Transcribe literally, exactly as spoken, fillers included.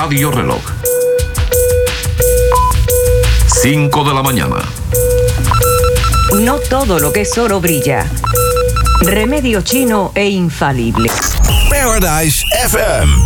Radio Reloj. cinco de la mañana. No todo lo que es oro brilla. Remedio chino e infalible. Paradise F M.